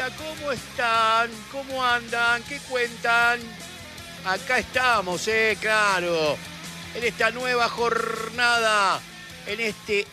hola, ¿cómo están? ¿Cómo andan? ¿Qué cuentan? Acá estamos, claro, en esta nueva jornada, en este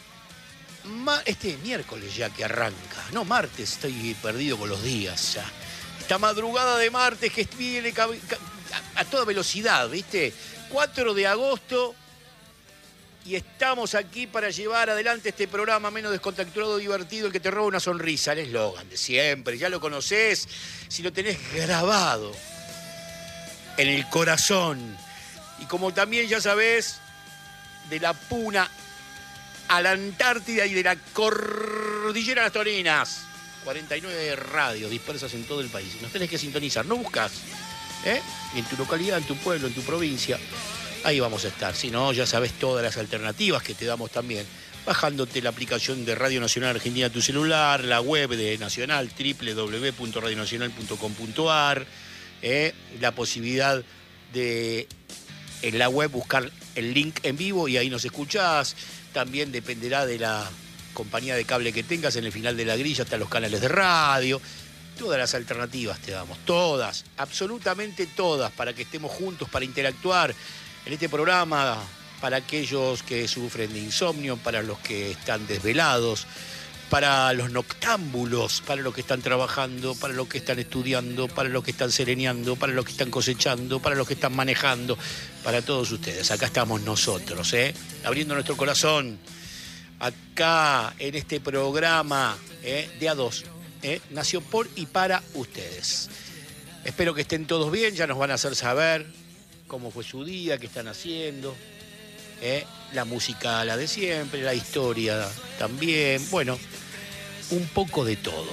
miércoles ya que arranca, no, martes, estoy perdido con los días ya. Esta madrugada de martes que viene a toda velocidad, ¿viste? 4 de agosto y estamos aquí para llevar adelante este programa menos descontracturado, divertido, el que te roba una sonrisa, el eslogan de siempre, ya lo conocés, si lo tenés grabado en el corazón. Y como también ya sabés, de la Puna a la Antártida y de la Cordillera a las Toninas. 49 radios dispersas en todo el país. Nos tenés que sintonizar, no buscas, en tu localidad, en tu pueblo, en tu provincia. Ahí vamos a estar. Si no, ya sabés todas las alternativas que te damos también. Bajándote la aplicación de Radio Nacional Argentina a tu celular, la web de Nacional, www.radionacional.com.ar, la posibilidad de en la web buscar el link en vivo y ahí nos escuchás. También dependerá de la compañía de cable que tengas, en el final de la grilla están los canales de radio. Todas las alternativas te damos, todas, absolutamente todas, para que estemos juntos, para interactuar en este programa, para aquellos que sufren de insomnio, para los que están desvelados, para los noctámbulos, para los que están trabajando, para los que están estudiando, para los que están sereneando, para los que están cosechando, para los que están manejando, para todos ustedes. Acá estamos nosotros, abriendo nuestro corazón, acá en este programa de A2, nació por y para ustedes. Espero que estén todos bien, ya nos van a hacer saber cómo fue su día, qué están haciendo, la música, la de siempre, la historia también, bueno, un poco de todo,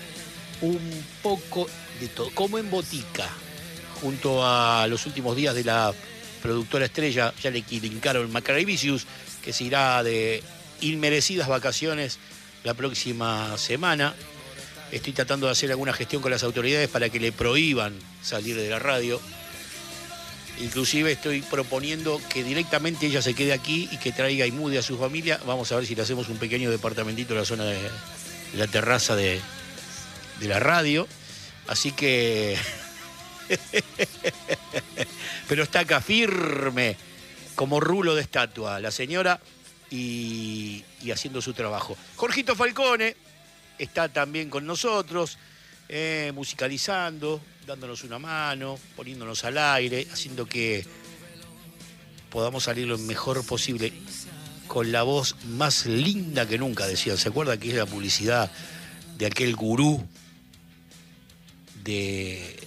como en Botica, junto a los últimos días de la productora estrella, ya le linkaron Macravicius, que se irá de inmerecidas vacaciones la próxima semana. Estoy tratando de hacer alguna gestión con las autoridades para que le prohíban salir de la radio. Inclusive estoy proponiendo que directamente ella se quede aquí y que traiga a Imude a su familia. Vamos a ver si le hacemos un pequeño departamentito en la zona de la terraza de la radio. Así que... Pero está acá firme, como rulo de estatua, la señora, y haciendo su trabajo. Jorgito Falcone está también con nosotros, musicalizando, dándonos una mano, poniéndonos al aire, haciendo que podamos salir lo mejor posible, con la voz más linda que nunca, decían. ¿Se acuerda que es la publicidad de aquel gurú de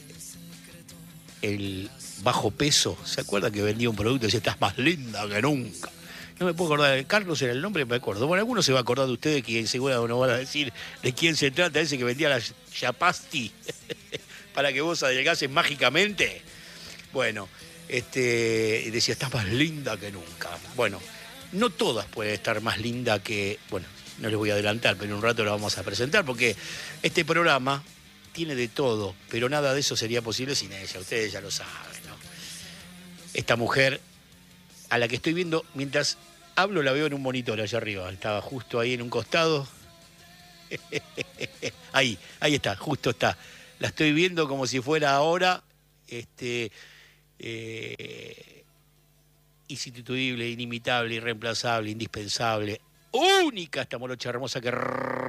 el bajo peso? ¿Se acuerda que vendía un producto y decía, estás más linda que nunca? No me puedo acordar, Carlos era el nombre, me acuerdo. Bueno, algunos se va a acordar de ustedes, que seguro no van a decir de quién se trata, ese que vendía la Yapasti para que vos adelgaces mágicamente. Bueno, decía, estás más linda que nunca. Bueno, no todas pueden estar más linda que... Bueno, no les voy a adelantar, pero en un rato la vamos a presentar, porque este programa tiene de todo, pero nada de eso sería posible sin ella. Ustedes ya lo saben, ¿no? Esta mujer a la que estoy viendo mientras hablo, la veo en un monitor allá arriba. Estaba justo ahí en un costado. Ahí está, justo está. La estoy viendo como si fuera ahora, insustituible, inimitable, irreemplazable, indispensable, única esta morocha hermosa que